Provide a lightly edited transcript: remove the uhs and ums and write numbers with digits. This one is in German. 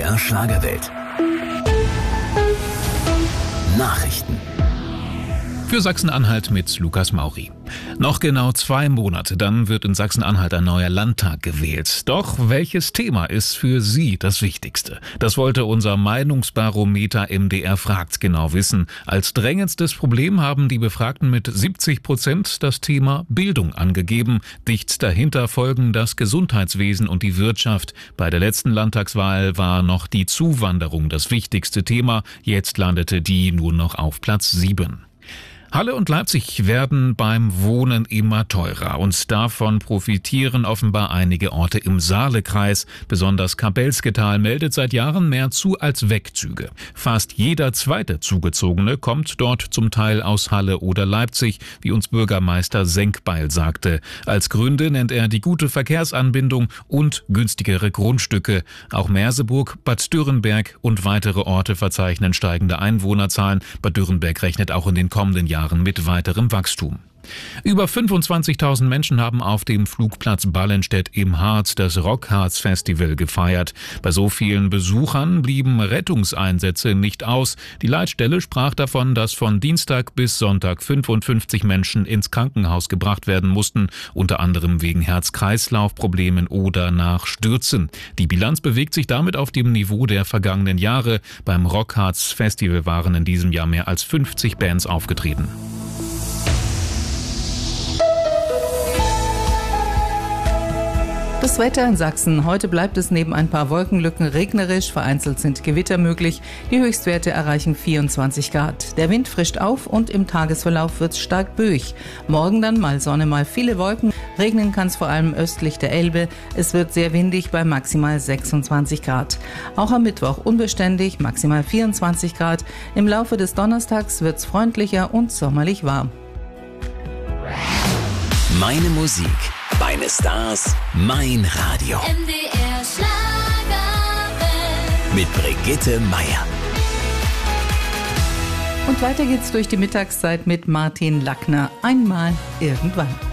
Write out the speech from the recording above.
MDR Schlagerwelt. Nachrichten. Für Sachsen-Anhalt mit Lukas Mauri. Noch genau 2 Monate, dann wird in Sachsen-Anhalt ein neuer Landtag gewählt. Doch welches Thema ist für Sie das Wichtigste? Das wollte unser Meinungsbarometer MDR fragt genau wissen. Als drängendstes Problem haben die Befragten mit 70% das Thema Bildung angegeben. Dicht dahinter folgen das Gesundheitswesen und die Wirtschaft. Bei der letzten Landtagswahl war noch die Zuwanderung das wichtigste Thema. Jetzt landete die nur noch auf Platz 7. Halle und Leipzig werden beim Wohnen immer teurer und davon profitieren offenbar einige Orte im Saalekreis. Besonders Kabelsketal meldet seit Jahren mehr Zu- als Wegzüge. Fast jeder zweite Zugezogene kommt dort zum Teil aus Halle oder Leipzig, wie uns Bürgermeister Senkbeil sagte. Als Gründe nennt er die gute Verkehrsanbindung und günstigere Grundstücke. Auch Merseburg, Bad Dürrenberg und weitere Orte verzeichnen steigende Einwohnerzahlen. Bad Dürrenberg rechnet auch in den kommenden Jahren mit weiterem Wachstum. Über 25.000 Menschen haben auf dem Flugplatz Ballenstedt im Harz das Rockharz-Festival gefeiert. Bei so vielen Besuchern blieben Rettungseinsätze nicht aus. Die Leitstelle sprach davon, dass von Dienstag bis Sonntag 55 Menschen ins Krankenhaus gebracht werden mussten, unter anderem wegen Herz-Kreislauf-Problemen oder nach Stürzen. Die Bilanz bewegt sich damit auf dem Niveau der vergangenen Jahre. Beim Rockharz-Festival waren in diesem Jahr mehr als 50 Bands aufgetreten. Das Wetter in Sachsen. Heute bleibt es neben ein paar Wolkenlücken regnerisch. Vereinzelt sind Gewitter möglich. Die Höchstwerte erreichen 24 Grad. Der Wind frischt auf und im Tagesverlauf wird es stark böig. Morgen dann mal Sonne, mal viele Wolken. Regnen kann es vor allem östlich der Elbe. Es wird sehr windig bei maximal 26 Grad. Auch am Mittwoch unbeständig, maximal 24 Grad. Im Laufe des Donnerstags wird es freundlicher und sommerlich warm. Meine Musik, meine Stars, mein Radio. MDR Schlagerwelt. Mit Brigitte Meier. Und weiter geht's durch die Mittagszeit mit Martin Lackner. Einmal irgendwann.